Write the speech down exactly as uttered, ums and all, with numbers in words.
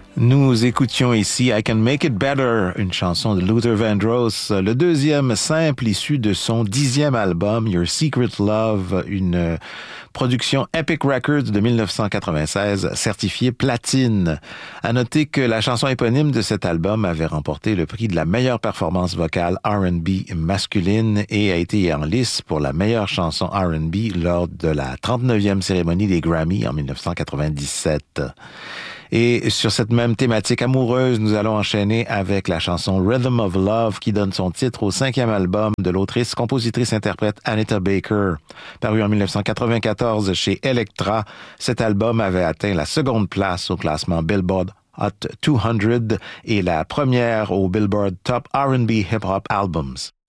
Nous écoutions ici I Can Make It Better, une chanson de Luther Vandross, le deuxième simple issu de son dixième album Your Secret Love, une production Epic Records de dix-neuf cent quatre-vingt-seize, certifiée platine. À noter que la chanson éponyme de cet album avait remporté le prix de la meilleure performance vocale R and B masculine et a été en lice pour la meilleure chanson R and B lors de la trente-neuvième cérémonie des Grammy en dix-neuf cent quatre-vingt-dix-sept. Et sur cette même thématique amoureuse, nous allons enchaîner avec la chanson Rhythm of Love qui donne son titre au cinquième album de l'autrice, compositrice, interprète Anita Baker. Paru en dix-neuf cent quatre-vingt-quatorze chez Elektra, cet album avait atteint la seconde place au classement Billboard Hot deux cents et la première au Billboard Top R and B Hip Hop Albums.